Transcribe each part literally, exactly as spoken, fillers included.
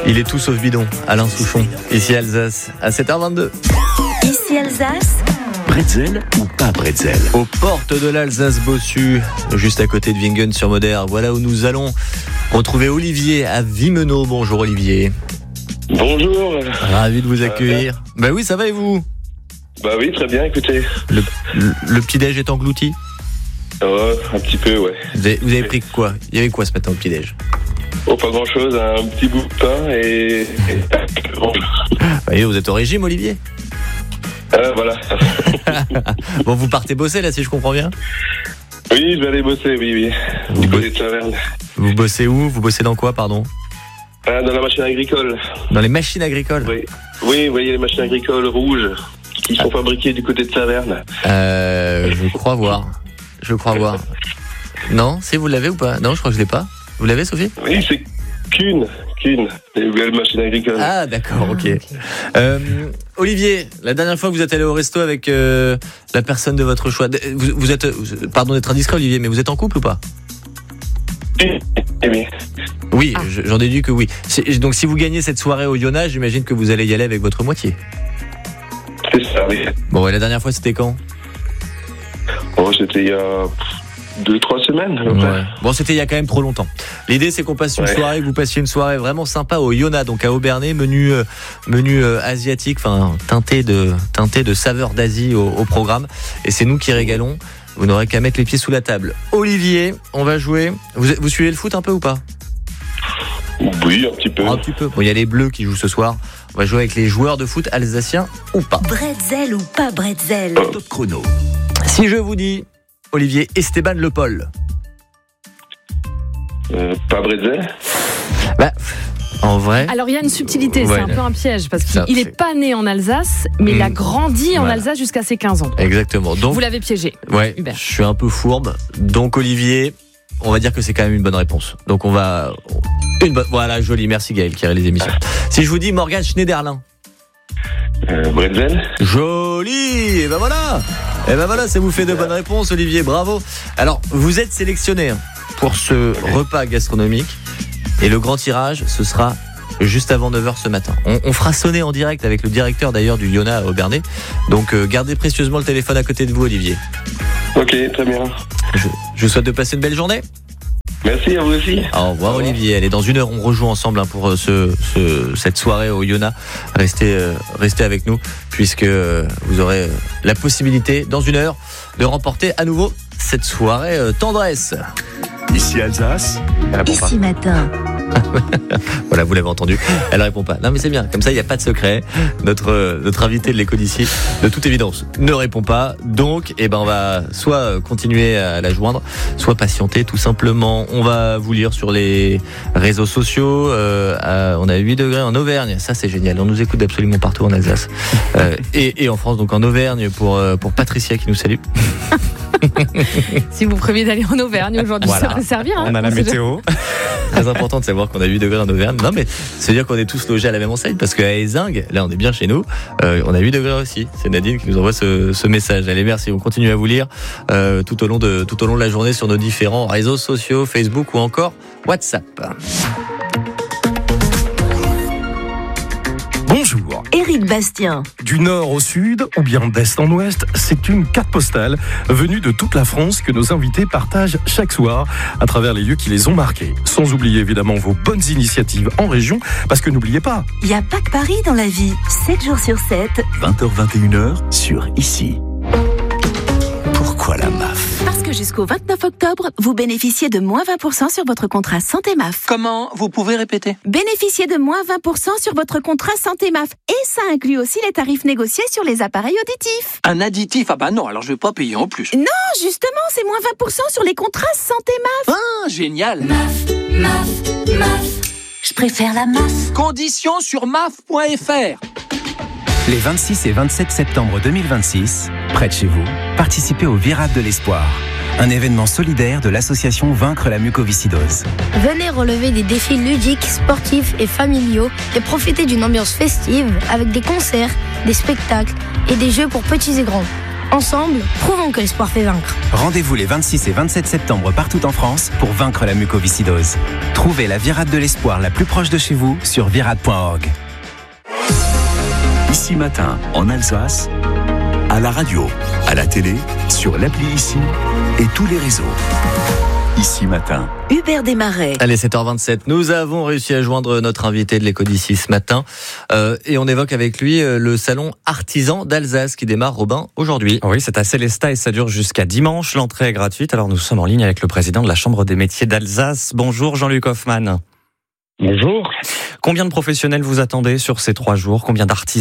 Il est tout sauf bidon, Alain Souchon, ici Alsace, à sept heures vingt-deux. Ici Alsace. Bretzel ou pas bretzel? Aux portes de l'Alsace Bossu, juste à côté de Wingen sur Moder, voilà où nous allons retrouver Olivier à Wimmenau. Bonjour Olivier. Bonjour. Ravi de vous accueillir. Bah oui, ça va et vous? Bah oui, très bien, écoutez. Le, le, le petit-déj est englouti? Oh, un petit peu, ouais. Vous avez, vous avez pris quoi? Il y avait quoi ce matin au petit-déj? Oh, pas grand-chose, un petit bout de pain et... et... Bah, vous êtes au régime, Olivier? Ah, voilà. Bon, vous partez bosser là, si je comprends bien? Oui, je vais aller bosser, oui, oui. Vous Du bo- côté de Saverne. Vous bossez où? Vous bossez dans quoi, pardon? Ah, dans la machine agricole. Dans les machines agricoles? Oui, oui, vous voyez les machines agricoles rouges qui sont fabriquées du côté de Saverne. Euh, je crois voir. Je crois voir. Non, si vous l'avez ou pas? Non, je crois que je l'ai pas. Vous l'avez, Sophie? Oui, c'est qu'une, qu'une, les belles machines agricoles. Ah, d'accord, ok. Euh, Olivier, la dernière fois que vous êtes allé au resto avec euh, la personne de votre choix, vous, vous êtes, pardon d'être indiscret, Olivier, mais vous êtes en couple ou pas? Oui, oui. Oui, ah. J'en déduis que oui. C'est, donc, si vous gagnez cette soirée au Yona, j'imagine que vous allez y aller avec votre moitié. C'est ça, oui. Bon, et la dernière fois, c'était quand? Oh, c'était il y a deux, trois semaines. Ouais. Bon, c'était il y a quand même trop longtemps. L'idée, c'est qu'on passe une ouais. soirée, que vous passiez une soirée vraiment sympa au Yona, donc à Aubernais, menu, euh, menu euh, asiatique, enfin teinté de, teinté de saveurs d'Asie au, au programme. Et c'est nous qui régalons. Vous n'aurez qu'à mettre les pieds sous la table. Olivier, on va jouer. Vous, vous suivez le foot un peu ou pas? Oui, un petit peu. Un petit peu. Bon, il y a les Bleus qui jouent ce soir. On va jouer avec les joueurs de foot alsaciens ou pas. Bretzel ou pas bretzel? Oh. Top chrono. Si je vous dis, Olivier, Esteban Le Paul. Euh, pas bretzel? Bah, en vrai. Alors il y a une subtilité, ouais, c'est un là. peu un piège parce Ça, qu'il n'est c'est... pas né en Alsace, mais mmh. il a grandi en voilà. Alsace jusqu'à ses quinze ans. Exactement. Donc, vous l'avez piégé. Ouais, Hubert. Je suis un peu fourbe. Donc Olivier, on va dire que c'est quand même une bonne réponse. Donc on va... Une bonne... Voilà, joli. Merci Gaël qui réalise l'émission. Si je vous dis Morgan Schneiderlin. Euh, bretzel. Joli. Et ben voilà. Et ben voilà, ça vous fait de bonnes réponses, Olivier. Bravo. Alors, vous êtes sélectionné pour ce repas gastronomique. Et le grand tirage, ce sera juste avant neuf heures ce matin. On, on fera sonner en direct avec le directeur d'ailleurs du Yona à Aubernais. Donc euh, gardez précieusement le téléphone à côté de vous, Olivier. Ok, très bien. Je, je vous souhaite de passer une belle journée. Merci à vous aussi. Au revoir Olivier. Allez, dans une heure, on rejoue ensemble hein, pour ce, ce, cette soirée au Yona. Restez, euh, restez avec nous puisque euh, vous aurez euh, la possibilité, dans une heure, de remporter à nouveau cette soirée euh, tendresse. Ici Alsace. Ici matin. Voilà, vous l'avez entendu. Elle répond pas. Non mais c'est bien, comme ça il n'y a pas de secret. Notre, notre invité de l'écho d'ici, de toute évidence, ne répond pas. Donc, eh ben, on va soit continuer à la joindre, soit patienter tout simplement. On va vous lire sur les réseaux sociaux. Euh, à, on a huit degrés en Auvergne, ça c'est génial. On nous écoute absolument partout en Alsace euh, et, et en France, donc en Auvergne pour, pour Patricia qui nous salue. Si vous prévoyez d'aller en Auvergne aujourd'hui, voilà. Ça peut servir. Hein, on a la météo. Très important de savoir qu'on a huit degrés en Auvergne. Non, mais c'est dire qu'on est tous logés à la même enseigne parce qu'à Ézingues, là on est bien chez nous, euh, on a huit degrés aussi. C'est Nadine qui nous envoie ce, ce message. Allez, merci. On continue à vous lire euh, tout au long de tout au long de la journée sur nos différents réseaux sociaux, Facebook ou encore WhatsApp. Bonjour. Éric Bastien. Du nord au sud ou bien d'est en ouest, c'est une carte postale venue de toute la France que nos invités partagent chaque soir à travers les lieux qui les ont marqués. Sans oublier évidemment vos bonnes initiatives en région, parce que n'oubliez pas, il n'y a pas que Paris dans la vie. sept jours sur sept. vingt heures vingt et une heures sur Ici. Pourquoi la M A F? Parce que jusqu'au vingt-neuf octobre, vous bénéficiez de moins vingt pour cent sur votre contrat Santé M A F. Comment? Vous pouvez répéter? Bénéficiez de moins vingt pour cent sur votre contrat Santé M A F. Et ça inclut aussi les tarifs négociés sur les appareils auditifs. Un additif? Ah bah non, alors je vais pas payer en plus. Non, justement, c'est moins vingt pour cent sur les contrats Santé M A F. Ah, génial. M A F, M A F, M A F. Je préfère la M A F. Conditions sur M A F point F R. Les vingt-six et vingt-sept septembre deux mille vingt-six, près de chez vous, participez au Virade de l'Espoir, un événement solidaire de l'association Vaincre la mucoviscidose. Venez relever des défis ludiques, sportifs et familiaux et profiter d'une ambiance festive avec des concerts, des spectacles et des jeux pour petits et grands. Ensemble, prouvons que l'espoir fait vaincre. Rendez-vous les vingt-six et vingt-sept septembre partout en France pour vaincre la mucoviscidose. Trouvez la virade de l'espoir la plus proche de chez vous sur virade point org. Ici Matin, en Alsace, à la radio, à la télé, sur l'appli Ici et tous les réseaux. Ici Matin. Hubert Desmarais. Allez, sept heures vingt-sept. Nous avons réussi à joindre notre invité de l'Éco d'ici ce matin. Euh, et on évoque avec lui euh, le salon artisan d'Alsace qui démarre, Robin, aujourd'hui. Oui, c'est à Célestat et ça dure jusqu'à dimanche. L'entrée est gratuite. Alors nous sommes en ligne avec le président de la Chambre des métiers d'Alsace. Bonjour Jean-Luc Hoffmann. Bonjour. Combien de professionnels vous attendez sur ces trois jours ? Combien d'artisans ?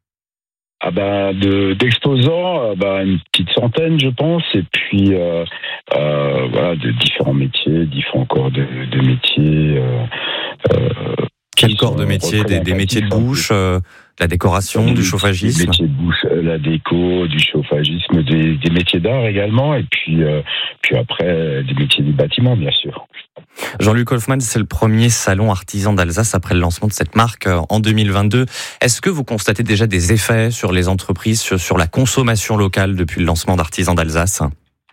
Ah ben de d'exposants, ben une petite centaine je pense, et puis euh, euh, voilà de différents métiers, différents corps de, de métiers. Euh, euh, Quel corps de métier ? Des, des métiers de bouche, euh, de la décoration, des, du chauffagisme. Des métiers de bouche, la déco, du chauffagisme, des, des métiers d'art également, et puis euh, puis après des métiers du bâtiment bien sûr. Jean-Luc Hoffmann, c'est le premier salon artisan d'Alsace après le lancement de cette marque en deux mille vingt-deux. Est-ce que vous constatez déjà des effets sur les entreprises, sur, sur la consommation locale depuis le lancement d'Artisans d'Alsace ?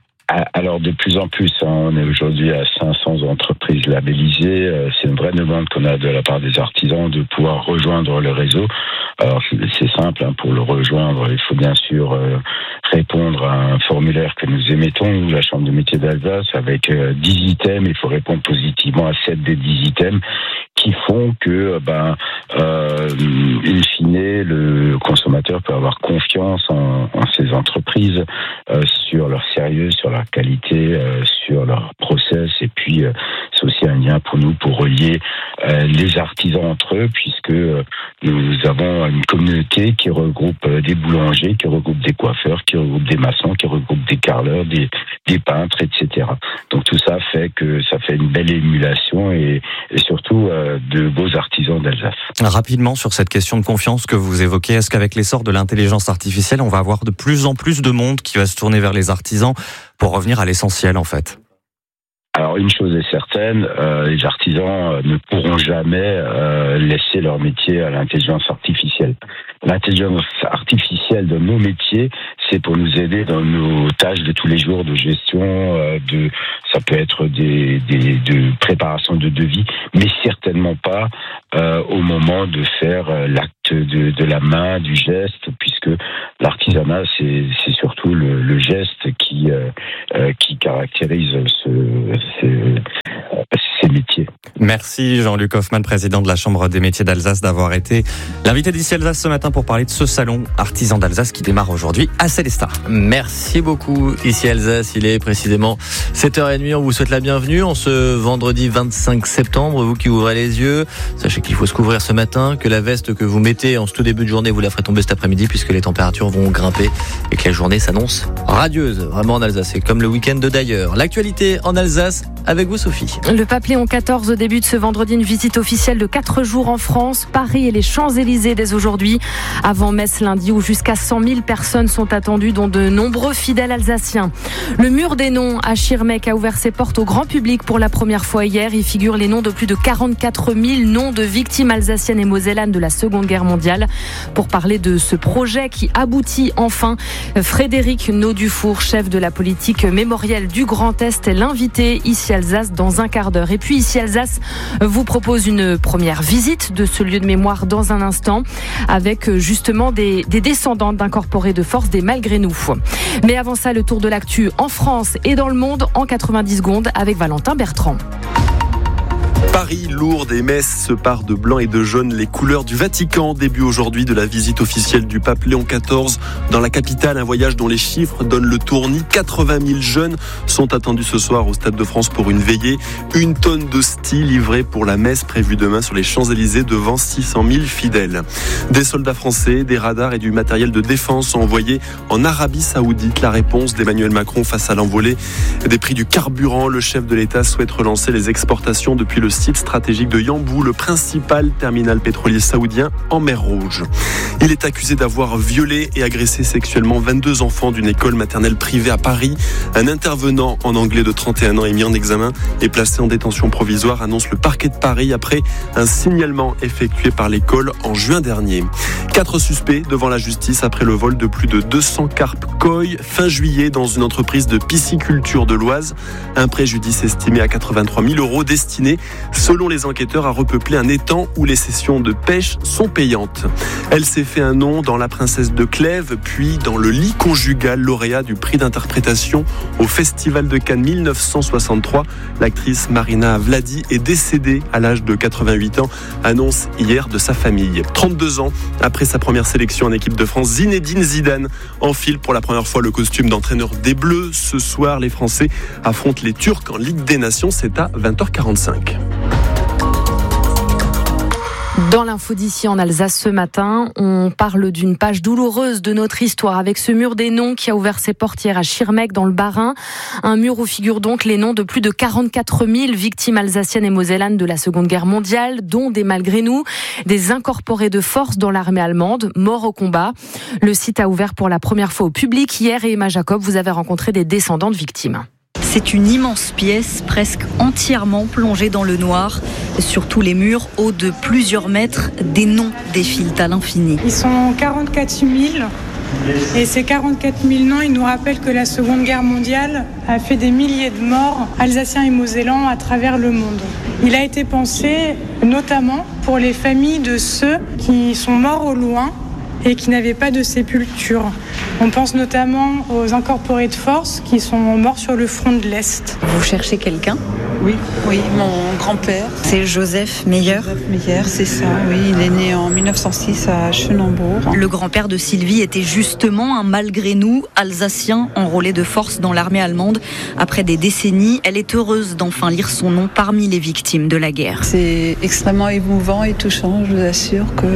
Alors de plus en plus, hein, on est aujourd'hui à cinq cents entreprises labellisées. C'est une vraie demande qu'on a de la part des artisans de pouvoir rejoindre le réseau. Alors c'est simple, hein, pour le rejoindre, il faut bien sûr euh, répondre à un formulaire que nous émettons, nous, la Chambre de métiers d'Alsace, avec euh, dix items. Il faut répondre positivement à sept des dix items qui font que, ben, euh, in fine, le consommateur peut avoir confiance en, en ces entreprises, euh, sur leur sérieux, sur leur qualité, euh, sur leur process, et puis euh, c'est aussi un lien pour nous pour relier euh, les artisans entre eux, puisque euh, nous avons une communauté qui regroupe euh, des boulangers, qui regroupe des coiffeurs, qui regroupe des maçons, qui regroupe des carreleurs, des, des peintres, et cetera. Donc tout ça fait que ça fait une belle émulation et, et surtout euh, de beaux artisans d'Alsace. Rapidement sur cette question de confiance que vous évoquez, est-ce qu'avec l'essor de l'intelligence artificielle, on va avoir de plus en plus de monde qui va se tourner vers les artisans pour revenir à l'essentiel en fait ? Alors une chose est certaine, euh, les artisans ne pourront jamais euh, laisser leur métier à l'intelligence artificielle. L'intelligence artificielle de nos métiers, c'est pour nous aider dans nos tâches de tous les jours de gestion, euh, de ça peut être des, des de préparation de devis, mais certainement pas euh, au moment de faire l'acte de, de la main, du geste, puisque l'artisanat c'est, c'est surtout le, le geste qui euh, euh, qui caractérise ce, ces, ces métiers. Merci Jean-Luc Hoffmann, président de la Chambre des métiers d'Alsace, d'avoir été l'invité d'Ici Alsace ce matin pour parler de ce salon artisan d'Alsace qui démarre aujourd'hui à Célestat. Merci beaucoup Ici Alsace, il est précisément sept heures trente, on vous souhaite la bienvenue en ce vendredi vingt-cinq septembre, vous qui ouvrez les yeux, sachez qu'il faut se couvrir ce matin, que la veste que vous mettez en ce tout début de journée, vous la ferez tomber cet après-midi puisque les températures vont grimper et que la journée s'annonce radieuse, vraiment en Alsace, c'est comme le week-end de d'ailleurs. L'actualité en Alsace avec vous Sophie. Le pape Léon quatorze débute ce vendredi une visite officielle de quatre jours en France, Paris et les Champs-Élysées dès aujourd'hui, avant Metz lundi où jusqu'à cent mille personnes sont attendues, dont de nombreux fidèles alsaciens. Le mur des noms à Schirmeck a ouvert ses portes au grand public pour la première fois hier. Il figure les noms de plus de quarante-quatre mille noms de victimes alsaciennes et mosellanes de la Seconde Guerre mondiale. Pour parler de ce projet qui aboutit enfin, Frédéric Naudufour, chef de la politique mémorielle du Grand Est, est l'invité Ici Alsace dans un quart d'heure. Et puis Ici Alsace vous propose une première visite de ce lieu de mémoire dans un instant, avec justement des, des descendants d'incorporés de force des Malgré nous. Mais avant ça, le tour de l'actu en France et dans le monde en quatre-vingt-dix secondes avec Valentin Bertrand. Paris, Lourdes et Metz se parent de blanc et de jaune, les couleurs du Vatican. Début aujourd'hui de la visite officielle du pape Léon quatorze dans la capitale, un voyage dont les chiffres donnent le tournis. quatre-vingt mille jeunes sont attendus ce soir au Stade de France pour une veillée. Une tonne d'hosties livrée pour la messe prévue demain sur les Champs-Élysées devant six cent mille fidèles. Des soldats français, des radars et du matériel de défense sont envoyés en Arabie Saoudite. La réponse d'Emmanuel Macron face à l'envolée des prix du carburant. Le chef de l'État souhaite relancer les exportations depuis le le site stratégique de Yanbu, le principal terminal pétrolier saoudien en mer Rouge. Il est accusé d'avoir violé et agressé sexuellement vingt-deux enfants d'une école maternelle privée à Paris. Un intervenant en anglais de trente et un ans est mis en examen et placé en détention provisoire, annonce le parquet de Paris après un signalement effectué par l'école en juin dernier. Quatre suspects devant la justice après le vol de plus de deux cents carpes koi fin juillet dans une entreprise de pisciculture de l'Oise. Un préjudice estimé à quatre-vingt-trois mille euros destiné, selon les enquêteurs, à repeupler un étang où les sessions de pêche sont payantes. Elle s'est fait un nom dans La Princesse de Clèves, puis dans Le lit conjugal, lauréat du prix d'interprétation au Festival de Cannes mille neuf cent soixante-trois. L'actrice Marina Vladi est décédée à l'âge de quatre-vingt-huit ans, annonce hier de sa famille. trente-deux ans après sa première sélection en équipe de France, Zinedine Zidane enfile pour la première fois le costume d'entraîneur des Bleus. Ce soir, les Français affrontent les Turcs en Ligue des Nations, c'est à vingt heures quarante-cinq. Dans l'info d'ici en Alsace ce matin, on parle d'une page douloureuse de notre histoire avec ce mur des noms qui a ouvert ses portes hier à Schirmeck dans le Bas-Rhin. Un mur où figurent donc les noms de plus de quarante-quatre mille victimes alsaciennes et mosellanes de la Seconde Guerre mondiale, dont des malgré nous, des incorporés de force dans l'armée allemande, morts au combat. Le site a ouvert pour la première fois au public hier et Emma Jacob, vous avez rencontré des descendants de victimes. C'est une immense pièce, presque entièrement plongée dans le noir. Sur tous les murs, hauts de plusieurs mètres, des noms défilent à l'infini. Ils sont quarante-quatre mille. Et ces quarante-quatre mille noms, ils nous rappellent que la Seconde Guerre mondiale a fait des milliers de morts alsaciens et mosellans à travers le monde. Il a été pensé notamment pour les familles de ceux qui sont morts au loin et qui n'avaient pas de sépulture. On pense notamment aux incorporés de force qui sont morts sur le front de l'Est. Vous cherchez quelqu'un ? Oui, oui, mon grand-père. C'est Joseph Meyer. Joseph Meyer, c'est ça, oui. Il est né en mille neuf cent six à Schönenbourg. Le grand-père de Sylvie était justement un malgré nous alsacien enrôlé de force dans l'armée allemande. Après des décennies, elle est heureuse d'enfin lire son nom parmi les victimes de la guerre. C'est extrêmement émouvant et touchant, je vous assure que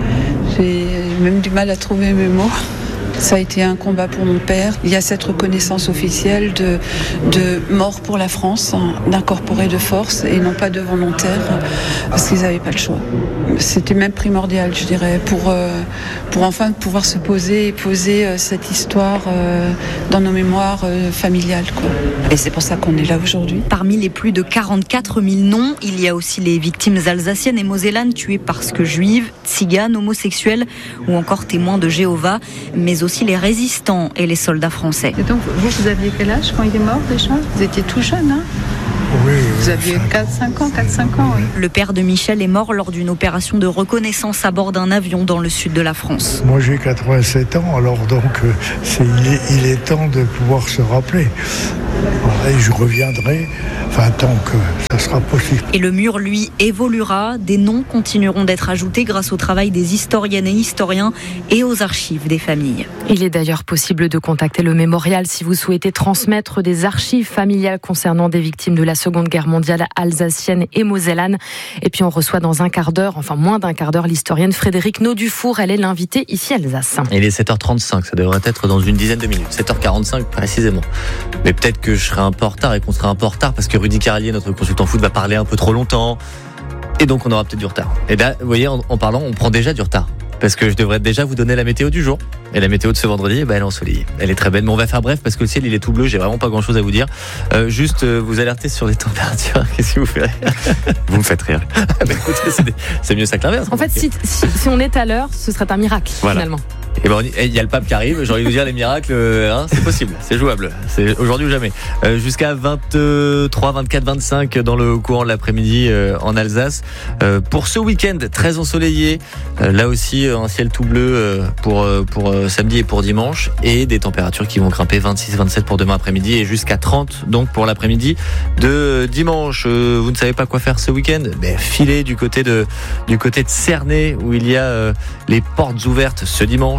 j'ai même du mal à trouver mes mots. Ça a été un combat pour mon père. Il y a cette reconnaissance officielle de, de mort pour la France, d'incorporés de force et non pas de volontaires, parce qu'ils n'avaient pas le choix. C'était même primordial, je dirais, pour, euh, pour enfin pouvoir se poser et poser euh, cette histoire euh, dans nos mémoires euh, familiales, quoi. Et c'est pour ça qu'on est là aujourd'hui. Parmi les plus de quarante-quatre mille noms, il y a aussi les victimes alsaciennes et mosellanes tuées parce que juives, tziganes, homosexuels ou encore témoins de Jéhovah, mais aussi les résistants et les soldats français. Et donc, vous, vous aviez quel âge quand il est mort déjà ? Vous étiez tout jeune, hein ? Oui, vous aviez quatre cinq ans, quatre cinq ans, oui. Le père de Michel est mort lors d'une opération de reconnaissance à bord d'un avion dans le sud de la France. Moi j'ai quatre-vingt-sept ans, alors donc c'est, il, est, il est temps de pouvoir se rappeler. Voilà, et je reviendrai, enfin tant que ça sera possible. Et le mur, lui, évoluera. Des noms continueront d'être ajoutés grâce au travail des historiennes et historiens et aux archives des familles. Il est d'ailleurs possible de contacter le mémorial si vous souhaitez transmettre des archives familiales concernant des victimes de la Seconde Guerre mondiale alsacienne et mosellane. Et puis on reçoit dans un quart d'heure, enfin moins d'un quart d'heure, l'historienne Frédérique Naudufour. Elle est l'invitée ici à Alsace. Et il est sept heures trente-cinq, ça devrait être dans une dizaine de minutes. sept heures quarante-cinq précisément. Mais peut-être que je serai un peu en retard et qu'on sera un peu en retard parce que Rudy Carlier, notre consultant foot, va parler un peu trop longtemps. Et donc on aura peut-être du retard. Et là, vous voyez, en, en parlant, on prend déjà du retard. Parce que je devrais déjà vous donner la météo du jour. Et la météo de ce vendredi, eh ben, elle est ensoleillée. Elle est très belle. Mais on va faire bref parce que le ciel, il est tout bleu. J'ai vraiment pas grand chose à vous dire. Euh, juste euh, vous alerter sur les températures. Qu'est-ce qui vous fait rire ? Vous me faites rire. bah, écoutez, c'est, des... c'est mieux ça que l'inverse. En fait, si, si, si on est à l'heure, ce serait un miracle, voilà. Finalement. Et ben, il y a le pape qui arrive. J'ai envie de vous dire, les miracles, hein, c'est possible, c'est jouable. C'est aujourd'hui ou jamais. Euh, jusqu'à vingt-trois, vingt-quatre, vingt-cinq dans le courant de l'après-midi euh, en Alsace. Euh, pour ce week-end très ensoleillé, euh, là aussi un ciel tout bleu euh, pour euh, pour euh, samedi et pour dimanche, et des températures qui vont grimper vingt-six, vingt-sept pour demain après-midi et jusqu'à trente donc pour l'après-midi de dimanche. Euh, vous ne savez pas quoi faire ce week-end ? Ben, filez du côté de du côté de Cernay où il y a euh, les portes ouvertes ce dimanche.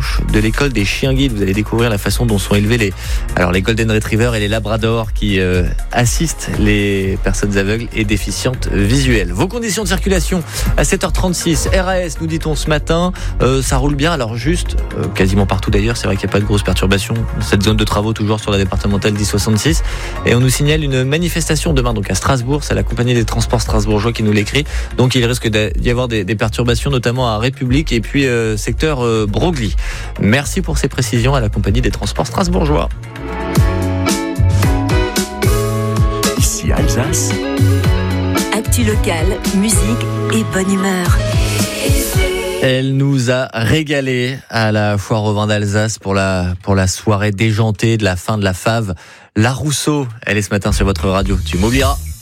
dimanche de l'école des chiens guides. Vous allez découvrir la façon dont sont élevés les, alors les Golden Retrievers et les Labradors qui euh, assistent les personnes aveugles et déficientes visuelles. Vos conditions de circulation à sept heures trente-six. R A S, nous dit-on ce matin, euh, ça roule bien. Alors juste, euh, quasiment partout d'ailleurs, c'est vrai qu'il n'y a pas de grosses perturbations. Cette zone de travaux toujours sur la départementale dix soixante-six. Et on nous signale une manifestation demain donc à Strasbourg. C'est la compagnie des transports strasbourgeois qui nous l'écrit. Donc il risque d'y avoir des, des perturbations, notamment à République et puis euh, secteur euh, Broglie. Merci pour ces précisions à la compagnie des transports strasbourgeois. Ici Alsace. Actu locale, musique et bonne humeur. Elle nous a régalé à la foire au vin d'Alsace pour la, pour la soirée déjantée de la fin de la fave. La Rousseau, elle est ce matin sur votre radio. Tu m'oublieras.